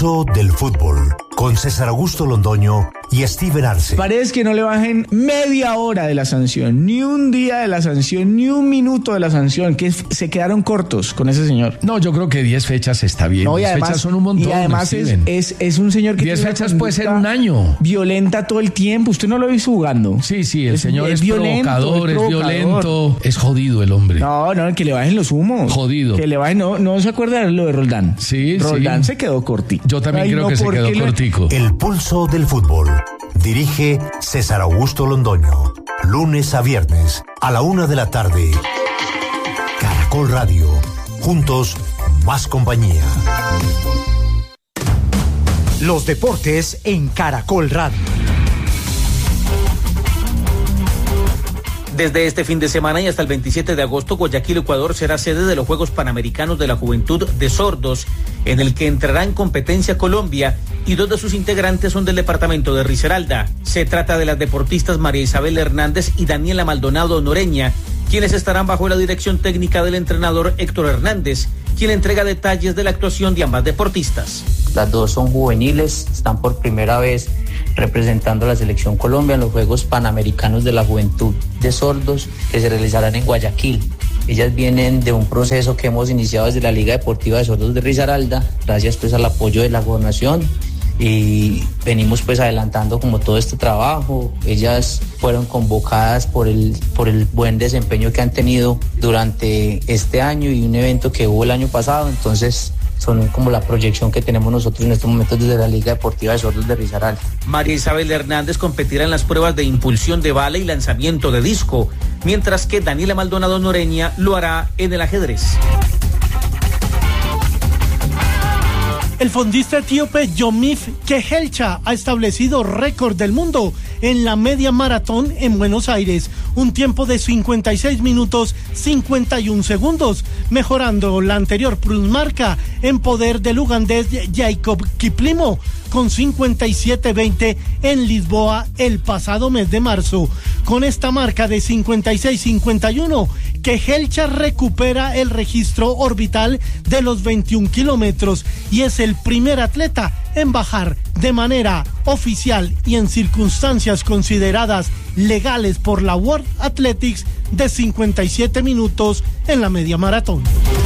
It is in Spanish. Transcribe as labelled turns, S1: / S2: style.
S1: Del fútbol, con César Augusto Londoño y Steven Arce.
S2: Parece que no le bajen media hora de la sanción, ni un día de la sanción, ni un minuto de la sanción, que se quedaron cortos con ese señor.
S3: No, yo creo que 10 fechas está bien.
S2: No,
S3: 10 fechas son un montón.
S2: Y además es un señor que
S3: 10 fechas puede ser un año.
S2: Violenta todo el tiempo. Usted no lo ha visto jugando.
S3: Sí, el señor es provocador, es violento. Es jodido el hombre.
S2: No, que le bajen los humos.
S3: Jodido.
S2: Que le bajen, no se acuerda de lo de Roldán.
S3: Sí,
S2: Roldán se quedó cortito.
S3: Yo también creo que se quedó cortico.
S1: El pulso del fútbol. Dirige César Augusto Londoño. Lunes a viernes a la 1 de la tarde. Caracol Radio. Juntos, más compañía.
S4: Los deportes en Caracol Radio.
S5: Desde este fin de semana y hasta el 27 de agosto, Guayaquil, Ecuador, será sede de los Juegos Panamericanos de la Juventud de Sordos, en el que entrará en competencia Colombia, y 2 de sus integrantes son del departamento de Risaralda. Se trata de las deportistas María Isabel Hernández y Daniela Maldonado Noreña, quienes estarán bajo la dirección técnica del entrenador Héctor Hernández, quien entrega detalles de la actuación de ambas deportistas.
S6: Las dos son juveniles, están por primera vez representando a la selección Colombia en los Juegos Panamericanos de la Juventud de Sordos, que se realizarán en Guayaquil. Ellas vienen de un proceso que hemos iniciado desde la Liga Deportiva de Sordos de Risaralda, gracias pues al apoyo de la gobernación, y venimos pues adelantando como todo este trabajo. Ellas fueron convocadas por el buen desempeño que han tenido durante este año y un evento que hubo el año pasado, entonces son como la proyección que tenemos nosotros en estos momentos desde la Liga Deportiva de Sordos de Risaralda.
S5: María Isabel Hernández competirá en las pruebas de impulsión de bala y lanzamiento de disco, mientras que Daniela Maldonado Noreña lo hará en el ajedrez.
S7: El fondista etíope Yomif Kehelcha ha establecido récord del mundo en la media maratón en Buenos Aires, un tiempo de 56 minutos 51 segundos, mejorando la anterior plusmarca en poder del ugandés Jacob Kiplimo con 57:20 en Lisboa el pasado mes de marzo. Con esta marca de 56:51, Kehelcha recupera el registro orbital de los 21 kilómetros y es el primer atleta en bajar de manera oficial y en circunstancias consideradas legales por la World Athletics de 57 minutos en la media maratón.